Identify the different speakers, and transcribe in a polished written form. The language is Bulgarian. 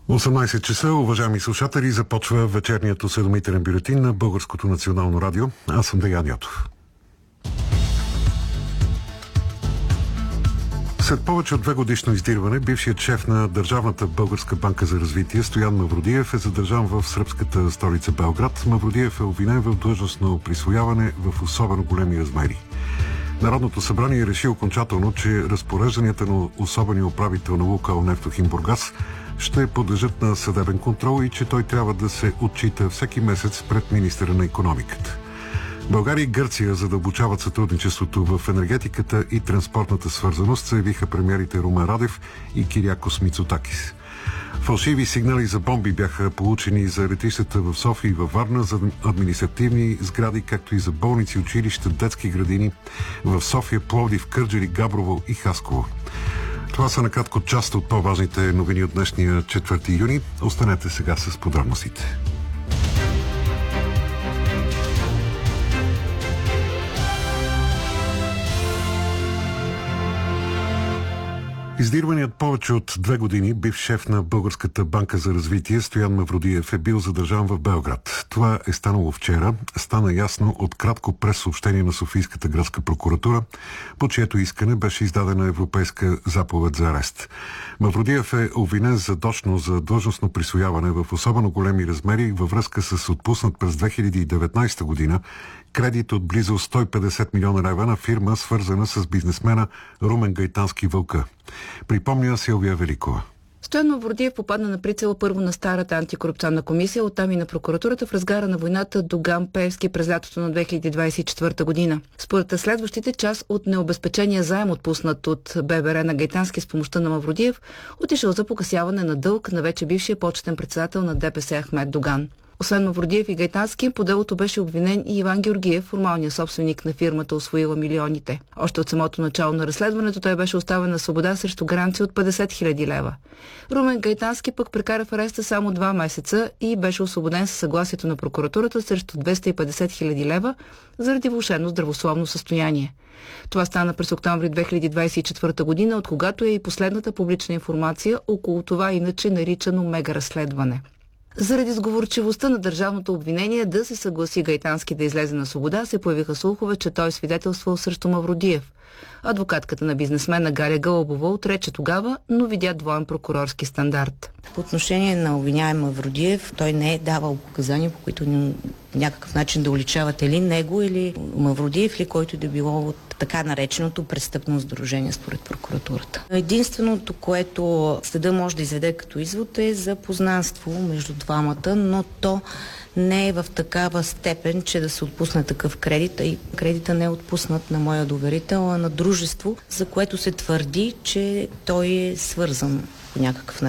Speaker 1: 18 часа, уважаеми слушатели, започва вечерният осведомителен бюлетин на Българското национално радио. Аз съм Деян Йотов. След повече от 2 годишно издирване, бившият шеф на Държавната българска банка за развитие Стоян Мавродиев е задържан в сръбската столица Белград. Мавродиев е обвинен в длъжностно присвояване в особено големи размери. Народното събрание реши окончателно, че разпорежданията на особения управител на Лукойл Нефтохим Бургас ще подлежат на съдебен контрол и че той трябва да се отчита всеки месец пред министъра на икономиката. България и Гърция задълбочават сътрудничеството в енергетиката и транспортната свързаност, заявиха премиерите Румен Радев и Кириакос Мицотакис. Фалшиви сигнали за бомби бяха получени за летищата в София и във Варна, за административни сгради, както и за болници, училища, детски градини в София, Пловдив, Кърджали, Габрово и Хасково. Това са накратко част от по-важните новини от днешния 4 юни. Останете сега с подробностите. Издирваният повече от 2 години бив шеф на Българската банка за развитие Стоян Мавродиев е бил задържан в Белград. Това е станало вчера. Стана ясно от кратко прес-съобщение на Софийската градска прокуратура, по чието искане беше издадена европейска заповед за арест. Мавродиев е обвинен задочно за длъжностно присвояване в особено големи размери във връзка с отпуснат през 2019 година кредит от близо 150 милиона лева на фирма, свързана с бизнесмена Румен Гайтански-Вълка. Припомня Силвия Великова.
Speaker 2: Стоян Мавродиев попадна на прицела първо на старата антикорупционна комисия, оттам и на прокуратурата в разгара на войната Доган Пеевски през лятото на 2024 година. Според следващите, част от необезпечения заем, отпуснат от ББР на Гайтански с помощта на Мавродиев, отишъл за погасяване на дълг на вече бившия почетен председател на ДПС Ахмед Доган. Освен Мавродиев и Гайтански, по делото беше обвинен и Иван Георгиев, формалният собственик на фирмата, усвоила милионите. Още от самото начало на разследването той беше оставен на свобода срещу гаранция от 50 000 лева. Румен Гайтански пък прекара в ареста само 2 месеца и беше освободен със съгласието на прокуратурата срещу 250 000 лева заради влошено здравословно състояние. Това стана през октомври 2024 година, от когато е и последната публична информация около това иначе наричано мега разследване. Заради сговорчивостта на държавното обвинение да се съгласи Гайтански да излезе на свобода, се появиха слухове, че той свидетелствал срещу Мавродиев. Адвокатката на бизнесмена Галя Гълъбова отрече тогава, но видя двоен прокурорски стандарт.
Speaker 3: По отношение на обвиняем Мавродиев, той не е давал показания, по които някакъв начин да уличават или него, или Мавродиев, или който да било от така нареченото престъпно сдружение според прокуратурата. Единственото, което съда може да изведе като извод, е за познанство между двамата, но то не е в такава степен, че да се отпусне такъв кредит, и кредита не е отпуснат на моя доверител, а на дружество, за което се твърди, че той е свързан по някакъв начин